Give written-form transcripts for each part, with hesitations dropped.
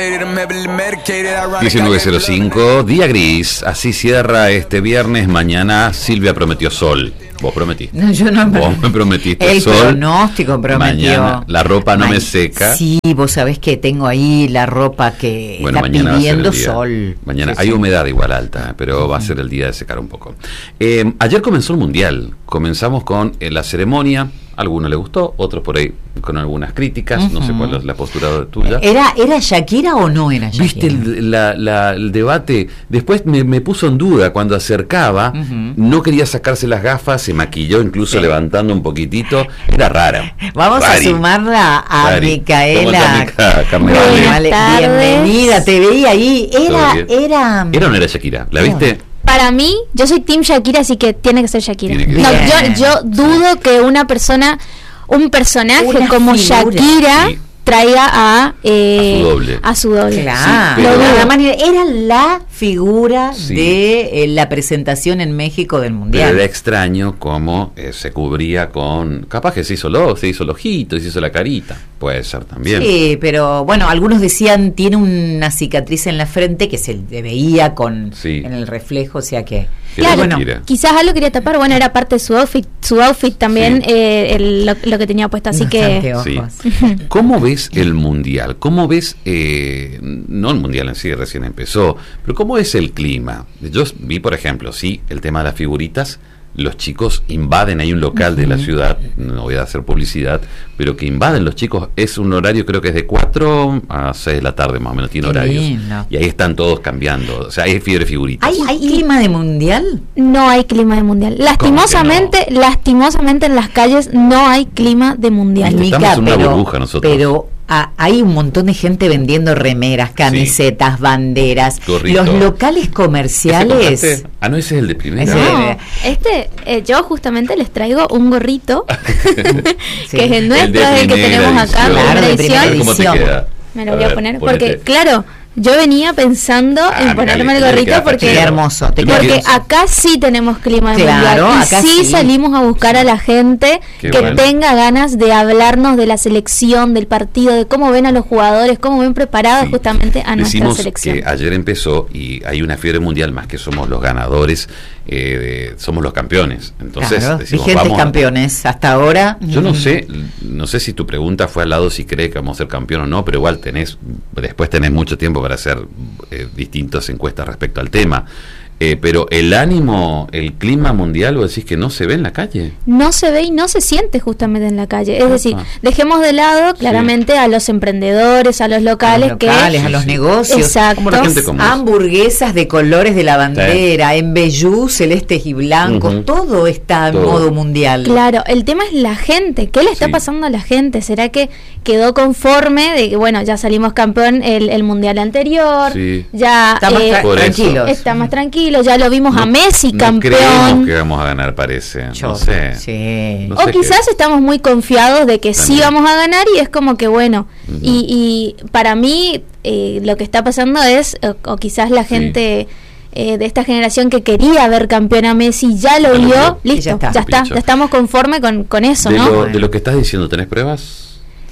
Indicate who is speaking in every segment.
Speaker 1: 19:05, día gris, así cierra este viernes. Mañana Silvia prometió sol. Vos prometiste.
Speaker 2: No, yo no.
Speaker 1: Vos me prometiste
Speaker 2: el
Speaker 1: sol.
Speaker 2: El pronóstico prometió.
Speaker 1: Mañana la ropa no me seca.
Speaker 2: Sí, vos sabés que tengo ahí la ropa que
Speaker 1: bueno,
Speaker 2: está pidiendo sol.
Speaker 1: Mañana
Speaker 2: sí,
Speaker 1: hay
Speaker 2: sí.
Speaker 1: humedad igual alta, pero va a ser el día de secar un poco. Ayer comenzó el Mundial. Comenzamos con la ceremonia. A algunos le gustó, otros por ahí con algunas críticas. No sé cuál es la postura tuya.
Speaker 2: ¿Era Shakira o no era Shakira?
Speaker 1: ¿Viste el debate? Después me puso en duda cuando acercaba. No quería sacarse las gafas, se maquilló incluso levantando un poquitito. Era rara.
Speaker 2: Vamos a sumarla a Micaela.
Speaker 3: Bienvenida,
Speaker 2: te veía ahí. ¿Era
Speaker 1: o no era Shakira? ¿La viste?
Speaker 3: Para mí, yo soy team Shakira, así que tiene que ser Shakira. Yo dudo que un personaje como Shakira traiga a su doble.
Speaker 2: Claro.
Speaker 1: Sí,
Speaker 2: era la figura de la presentación en México del Mundial.
Speaker 1: Pero era extraño cómo se cubría con... Capaz que se hizo el ojito, se hizo la carita. Puede ser también.
Speaker 2: Sí, pero bueno, algunos decían tiene una cicatriz en la frente que se le veía en el reflejo, o sea que...
Speaker 3: Claro, bueno, quizás algo quería tapar, bueno, era parte de su outfit también, lo que tenía puesto, así que...
Speaker 1: Sí. ¿Cómo ves el Mundial? ¿Cómo ves, no el Mundial en sí, recién empezó, pero cómo es el clima? Yo vi, por ejemplo, el tema de las figuritas. Los chicos invaden, hay un local de la ciudad, no voy a hacer publicidad, pero que invaden los chicos, es un horario, creo que es de 4 a 6 de la tarde más o menos, tiene horarios. Y ahí están todos cambiando, o sea, hay figuritas.
Speaker 2: ¿Hay clima de Mundial?
Speaker 3: No hay clima de Mundial. Lastimosamente en las calles no hay clima de Mundial.
Speaker 1: Estamos en una burbuja nosotros.
Speaker 2: Pero hay un montón de gente vendiendo remeras, camisetas, banderas.
Speaker 1: Gorrito.
Speaker 2: Los locales comerciales.
Speaker 1: No, ese es el de primera.
Speaker 3: No, yo justamente les traigo un gorrito que es el nuestro, el que tenemos acá,
Speaker 2: de primera edición.
Speaker 1: ¿Cómo te queda?
Speaker 3: Me lo voy a poner porque, claro, yo venía pensando en ponerme el gorrito porque
Speaker 2: hermoso.
Speaker 3: Porque acá sí tenemos clima de Mundial. Y acá sí salimos a buscar a la gente que tenga ganas de hablarnos de la selección, del partido, de cómo ven a los jugadores, cómo ven preparados justamente a nuestra selección.
Speaker 1: Que ayer empezó y hay una fiebre mundial, más que somos los ganadores, somos los campeones. Entonces, decimos,
Speaker 2: vigentes campeones hasta ahora.
Speaker 1: Yo no sé si tu pregunta fue al lado si cree que vamos a ser campeón o no, pero igual después tenés mucho tiempo para hacer distintas encuestas respecto al tema. Pero el ánimo, el clima mundial, ¿vos decís que no se ve en la calle?
Speaker 3: No se ve y no se siente justamente en la calle. Es decir, dejemos de lado claramente a los emprendedores, a los locales,
Speaker 2: a los negocios.
Speaker 3: Exacto.
Speaker 2: Hamburguesas de colores de la bandera, en vellú, celestes y blancos, todo está en modo mundial.
Speaker 3: Claro, el tema es la gente. ¿Qué le está pasando a la gente? ¿Será que quedó conforme de que, bueno, ya salimos campeón el mundial anterior? Ya está más tranquilo. Ya lo vimos a Messi campeón.
Speaker 1: Creemos que vamos a ganar, parece. No sé.
Speaker 3: O quizás estamos muy confiados de que sí vamos a ganar y es como que bueno. Y para mí lo que está pasando es, o quizás la gente de esta generación que quería ver campeón a Messi ya lo vio, listo, ya estamos conformes con eso, ¿no?
Speaker 1: De lo que estás diciendo, ¿tenés pruebas?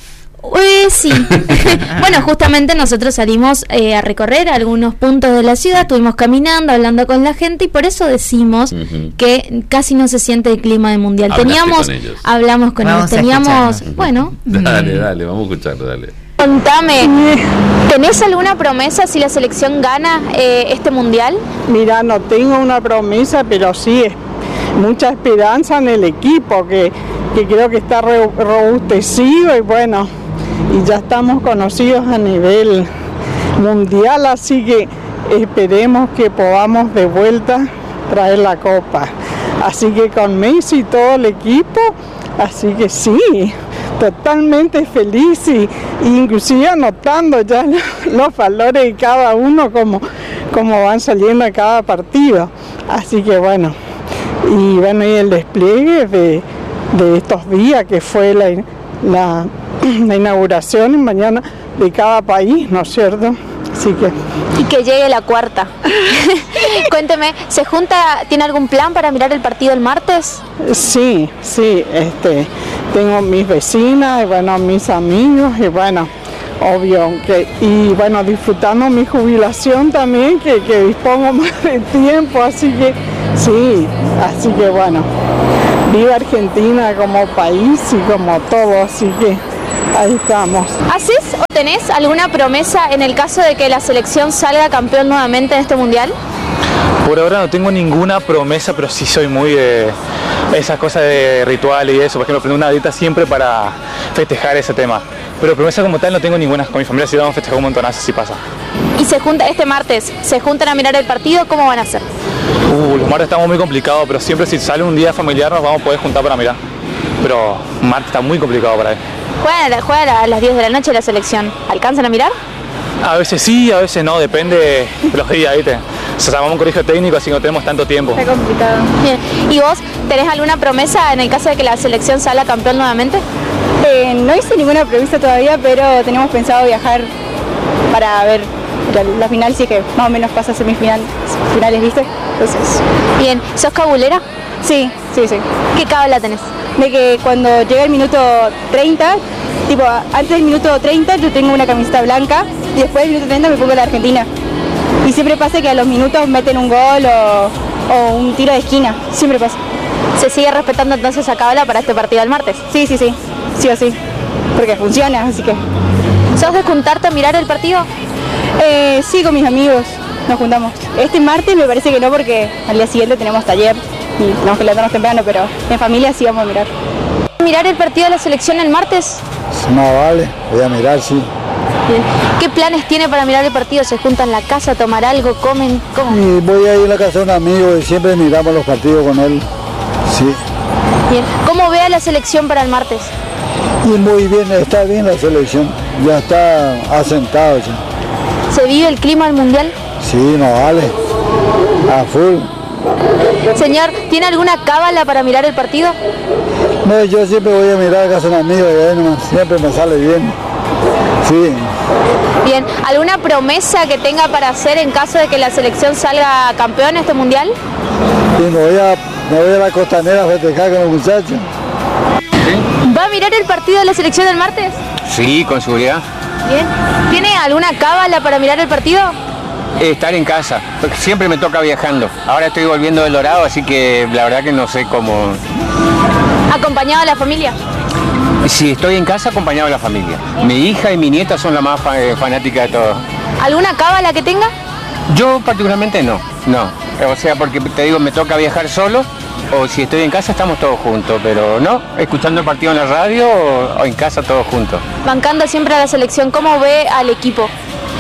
Speaker 3: Sí. Bueno, justamente nosotros salimos a recorrer algunos puntos de la ciudad, estuvimos caminando, hablando con la gente y por eso decimos que casi no se siente el clima de Mundial. Hablamos con ellos, teníamos, bueno.
Speaker 1: Dale, vamos a escucharlo, dale.
Speaker 3: Contame, ¿tenés alguna promesa si la selección gana este Mundial?
Speaker 4: Mira, no tengo una promesa, pero sí mucha esperanza en el equipo, que creo que está robustecido y bueno, y ya estamos conocidos a nivel mundial, así que esperemos que podamos de vuelta traer la copa. Así que con Messi y todo el equipo, así que sí, totalmente feliz y inclusive anotando ya los valores de cada uno como van saliendo a cada partido. Así que bueno, y el despliegue de estos días que fue la inauguración mañana de cada país, ¿no es cierto? Así que...
Speaker 3: Y que llegue la cuarta. Cuénteme, ¿tiene algún plan para mirar el partido el martes?
Speaker 4: Sí, tengo mis vecinas y mis amigos y obvio, y bueno, disfrutando mi jubilación también, que dispongo más de tiempo, así que sí, así que bueno, viva Argentina como país y como todo, así que ahí estamos.
Speaker 3: ¿Haces o tenés alguna promesa en el caso de que la selección salga campeón nuevamente en este mundial?
Speaker 5: Por ahora no tengo ninguna promesa, pero sí soy muy de esas cosas de rituales y eso. Por ejemplo, prendo una dieta siempre para festejar ese tema. Pero promesa como tal no tengo ninguna. Con mi familia sí vamos a festejar un montonazo, si pasa.
Speaker 3: Y este martes, ¿se juntan a mirar el partido? ¿Cómo van a hacer?
Speaker 5: Los martes estamos muy complicados, pero siempre si sale un día familiar nos vamos a poder juntar para mirar. Pero martes está muy complicado para él.
Speaker 3: Juega a las 10 de la noche la selección. ¿Alcanzan a mirar?
Speaker 5: A veces sí, a veces no, depende de los días, ¿viste? O sea, llamamos un colegio técnico, así que no tenemos tanto tiempo.
Speaker 3: Está complicado. Bien. ¿Y vos tenés alguna promesa en el caso de que la selección salga campeón nuevamente?
Speaker 6: No hice ninguna promesa todavía, pero tenemos pensado viajar para ver la final, sí que más o menos pasa finales, ¿viste? Entonces.
Speaker 3: Bien. ¿Sos cabulera?
Speaker 6: Sí.
Speaker 3: ¿Qué cábala tenés?
Speaker 6: De que cuando llega el minuto 30, tipo antes del minuto 30 yo tengo una camiseta blanca y después del minuto 30 me pongo la Argentina. Y siempre pasa que a los minutos meten un gol o un tiro de esquina, siempre pasa.
Speaker 3: ¿Se sigue respetando entonces esa cábala para este partido del martes?
Speaker 6: Sí o sí, porque funciona, así que.
Speaker 3: ¿Sos de juntarte a mirar el partido?
Speaker 6: Sí, con mis amigos nos juntamos. Este martes me parece que no, porque al día siguiente tenemos taller y tenemos que levantarnos temprano, pero en familia sí vamos a mirar.
Speaker 3: ¿Mirar el partido de la selección el martes?
Speaker 7: No, vale, voy a mirar, sí.
Speaker 3: Bien. ¿Qué planes tiene para mirar el partido? ¿Se juntan en la casa a tomar algo? ¿Comen? ¿Cómo?
Speaker 7: Y voy a ir a la casa de un amigo y siempre miramos los partidos con él, sí.
Speaker 3: Bien. ¿Cómo ve a la selección para el martes?
Speaker 7: Y muy bien, está bien la selección, ya está asentado ya.
Speaker 3: ¿Se vive el clima del mundial?
Speaker 7: Sí, no vale, a full.
Speaker 3: Señor, ¿tiene alguna cábala para mirar el partido?
Speaker 7: No, yo siempre voy a mirar a casa de un amigo y ahí nomás, siempre me sale bien. Sí.
Speaker 3: Bien, ¿alguna promesa que tenga para hacer en caso de que la selección salga campeón en este mundial?
Speaker 7: Sí, me voy a la costanera a festejar con los muchachos.
Speaker 3: ¿Va a mirar el partido de la selección el martes?
Speaker 8: Sí, con seguridad.
Speaker 3: Bien. ¿Tiene alguna cábala para mirar el partido?
Speaker 8: Estar en casa, porque siempre me toca viajando. Ahora estoy volviendo del Dorado, así que la verdad que no sé cómo.
Speaker 3: ¿Acompañado de la familia?
Speaker 8: Si estoy en casa, acompañado de la familia. Mi hija y mi nieta son la más fanática de todo.
Speaker 3: ¿Alguna cábala que tenga?
Speaker 8: Yo particularmente no. O sea, porque te digo, me toca viajar solo, o si estoy en casa estamos todos juntos, pero no, escuchando el partido en la radio o en casa todos juntos.
Speaker 3: Bancando siempre a la selección, ¿cómo ve al equipo?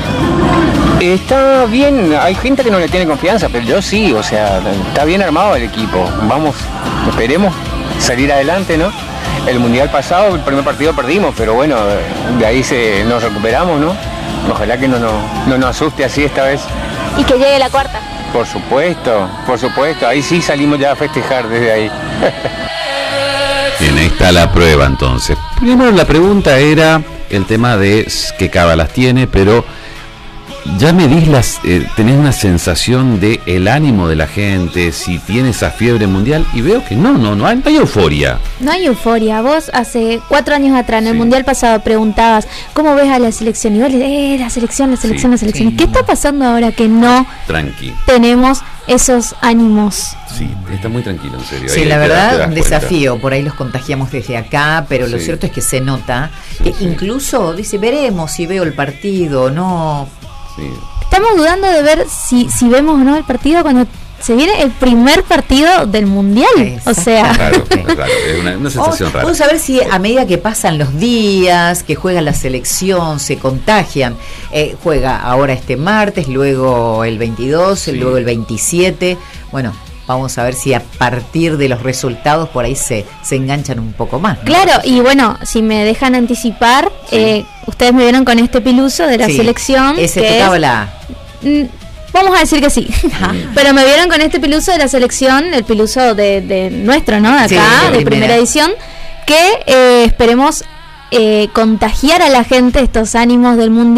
Speaker 8: Está bien, hay gente que no le tiene confianza, pero yo sí, o sea, está bien armado el equipo. Vamos, esperemos salir adelante, ¿no? El mundial pasado, el primer partido perdimos, pero bueno, de ahí nos recuperamos, ¿no? Ojalá que no nos asuste así esta vez.
Speaker 3: Y que llegue la cuarta.
Speaker 8: Por supuesto, ahí sí salimos ya a festejar desde ahí.
Speaker 1: Bien, ahí está la prueba entonces. Primero la pregunta era el tema de qué cábalas tiene, pero ya me tenés una sensación de el ánimo de la gente, si tiene esa fiebre mundial, y veo que no hay euforia.
Speaker 3: No hay euforia. Vos hace 4 años atrás, en el mundial pasado, preguntabas ¿cómo ves a la selección? Y vos le decís, la selección.
Speaker 1: Sí.
Speaker 3: ¿Qué está pasando ahora que no tenemos esos ánimos?
Speaker 1: Sí, está muy tranquilo, en serio.
Speaker 2: Sí, la verdad, un desafío. Por ahí los contagiamos desde acá, pero lo cierto es que se nota. Incluso dice, veremos si veo el partido, no.
Speaker 1: Sí.
Speaker 3: Estamos dudando de ver si vemos o no el partido cuando se viene el primer partido del mundial.
Speaker 2: Exacto.
Speaker 3: O sea,
Speaker 1: claro, es una sensación rara.
Speaker 2: Vamos a ver si a medida que pasan los días, que juega la selección, se contagian. Juega ahora este martes, luego el 22, luego el 27. Bueno, vamos a ver si a partir de los resultados por ahí se enganchan un poco más, ¿no?
Speaker 3: Claro, y bueno, si me dejan anticipar, ustedes me vieron con este piluso de la selección.
Speaker 2: Ese que cábala.
Speaker 3: Vamos a decir que sí. Pero me vieron con este piluso de la selección, el piluso de nuestro, ¿no? De acá, de primera edición, que esperemos contagiar a la gente estos ánimos del mundial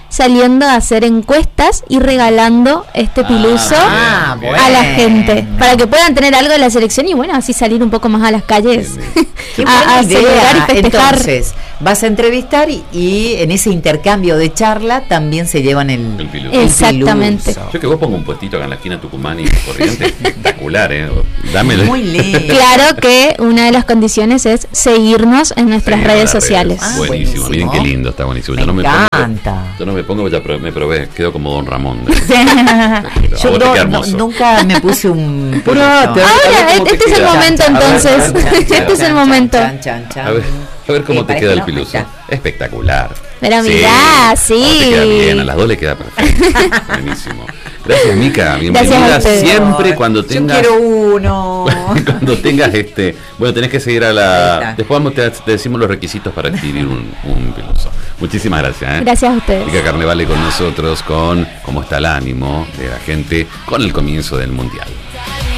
Speaker 3: saliendo a hacer encuestas y regalando este piluso
Speaker 2: bueno.
Speaker 3: a la gente, para que puedan tener algo de la selección y bueno, así salir un poco más a las calles
Speaker 2: Qué
Speaker 3: a
Speaker 2: buena idea.
Speaker 3: celebrar y festejar.
Speaker 2: Entonces, vas a entrevistar y en ese intercambio de charla también se llevan el
Speaker 1: piluso.
Speaker 3: Exactamente.
Speaker 1: Yo que vos pongo un puestito acá en la esquina Tucumán y Corrientes, espectacular, Dámelo.
Speaker 2: Muy lindo.
Speaker 3: Claro que una de las condiciones es seguirnos en nuestras redes sociales.
Speaker 1: Buenísimo, miren qué lindo, está buenísimo.
Speaker 2: Me encanta.
Speaker 1: Yo no me pongo, ya me probé, quedo como Don Ramón.
Speaker 2: Yo nunca me puse un...
Speaker 3: Ahora, este es el momento entonces. Este es el momento.
Speaker 1: A ver cómo te queda el piluso. Espectacular.
Speaker 3: Pero mirá,
Speaker 1: Te queda bien, a las dos le queda perfecto. Buenísimo. Gracias, Mica. Bienvenida siempre cuando tengas.
Speaker 2: Yo quiero uno.
Speaker 1: Cuando tengas bueno, tenés que seguir a la. Después te decimos los requisitos para adquirir un piluso. Muchísimas gracias.
Speaker 3: Gracias a ustedes.
Speaker 1: Mica Carnevale con nosotros, con cómo está el ánimo de la gente con el comienzo del Mundial.